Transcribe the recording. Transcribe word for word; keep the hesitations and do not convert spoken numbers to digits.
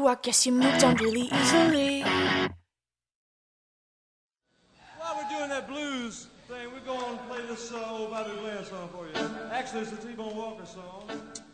I guess you moved on really easily. While we're doing that blues thing, we're going to play this uh, old Bobby Blair song for you. Actually, it's a T-Bone Walker song.